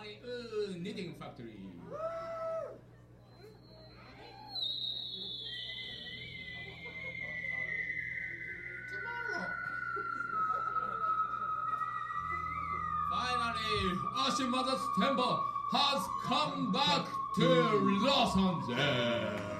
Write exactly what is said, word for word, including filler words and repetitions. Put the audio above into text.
uh, knitting factory. Finally, Ashima's temple has come back to Los Angeles.